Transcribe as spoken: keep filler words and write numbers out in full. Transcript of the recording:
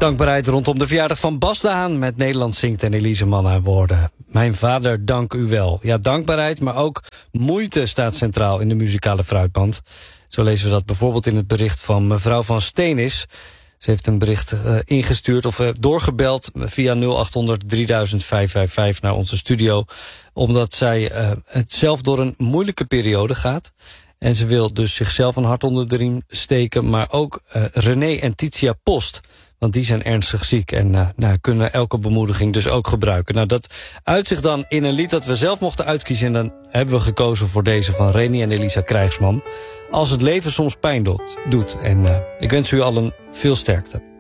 Dankbaarheid rondom de verjaardag van Bas de Haan met Nederland zingt en Elise Manna woorden. Mijn vader, dank u wel. Ja, dankbaarheid, maar ook moeite staat centraal in de muzikale fruitband. Zo lezen we dat bijvoorbeeld in het bericht van mevrouw van Steenis. Ze heeft een bericht uh, ingestuurd of uh, doorgebeld via nul acht honderd drieduizend vijfhonderdvijfenvijftig naar onze studio. Omdat zij uh, het zelf door een moeilijke periode gaat. En ze wil dus zichzelf een hart onder de riem steken. Maar ook uh, René en Titia Post. Want die zijn ernstig ziek en uh, nou, kunnen elke bemoediging dus ook gebruiken. Nou, dat uitzicht dan in een lied dat we zelf mochten uitkiezen. En dan hebben we gekozen voor deze van Reni en Elisa Krijgsman. Als het leven soms pijn doet. En uh, ik wens u allen veel sterkte.